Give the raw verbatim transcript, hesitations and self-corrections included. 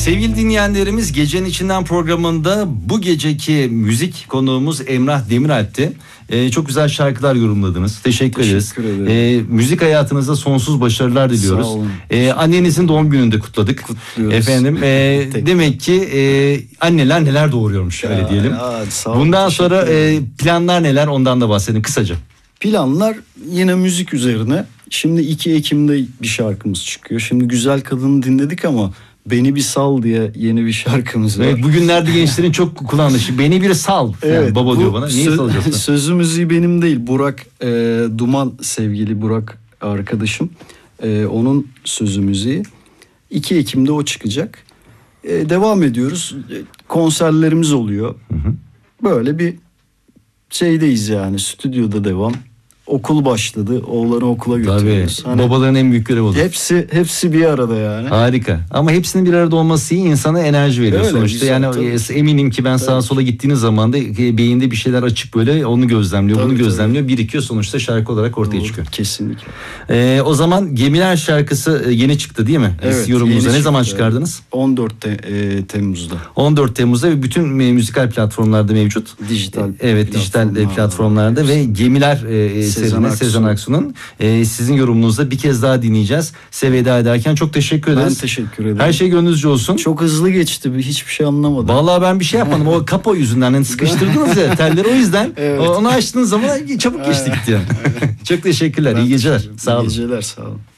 Sevgili dinleyenlerimiz, Gecenin İçinden programında bu geceki müzik konuğumuz Emrah Demiralp'ti. Ee, çok güzel şarkılar yorumladınız. Teşekkür, Teşekkür ederiz. ederim. Ee, müzik hayatınızda sonsuz başarılar diliyoruz. Sağ olun. Ee, annenizin doğum gününde kutladık. Kutluyoruz. Efendim, e, demek ki e, anneler neler doğuruyormuş, öyle Ya, diyelim. ya, sağ olun, Bundan teşekkür sonra e, ederim. planlar neler, ondan da bahsedin kısaca. Planlar yine müzik üzerine. Şimdi iki Ekim'de bir şarkımız çıkıyor. Şimdi Güzel Kadın'ı dinledik ama Beni Bir Sal diye yeni bir şarkımız var. Evet, bugünlerde gençlerin çok kullandığı şey. Beni bir sal. Yani Evet, baba bu diyor bana. Niye sö- salacaksın? Sözü müziği benim değil. Burak e, Duman, sevgili Burak arkadaşım. E, onun sözü müziği. iki Ekim'de o çıkacak. E, devam ediyoruz. E, konserlerimiz oluyor. Hı hı. Böyle bir şeydeyiz yani. Stüdyoda devam. Okul başladı. Oğlanı okula Tabii. götürüyoruz. Hani Babaların en büyük görevi olur. hepsi hepsi bir arada yani. Harika. Ama hepsinin bir arada olması iyi, insana enerji veriyor Öyle, sonuçta. güzel, Yani tabii. eminim ki ben sağa Tabii. sola gittiğiniz zaman da e, beyinde bir şeyler açık, böyle onu gözlemliyor, Tabii, bunu tabii. gözlemliyor, birikiyor, sonuçta şarkı olarak ortaya Doğru, çıkıyor. kesinlikle. Ee, o zaman Gemiler şarkısı e, yeni çıktı değil mi? Evet, Siz yorumunuzda yeni ne zaman çıktı. çıkardınız? on dört te- e, Temmuz'da. on dört Temmuz'da ve bütün e, müzikal platformlarda mevcut. Dijital Evet, dijital e, platformlar- platformlarda ve Gemiler e, Sezen eserine Aksu. Sezen Aksu'nun e, sizin yorumunuzda bir kez daha dinleyeceğiz. Size veda ederken çok teşekkür Ben ederiz. teşekkür ederim. Her şey gönlünüzce olsun. Çok hızlı geçti. Hiçbir şey anlamadım. Vallahi ben bir şey yapmadım. O kapo yüzünden hani sıkıştırdınız ya telleri, o yüzden. Evet. Onu açtığınız zaman çabuk geçti gitti yani. Çok teşekkürler. Ben İyi geceler. teşekkür ederim. Sağ olun. İyi geceler, sağ olun.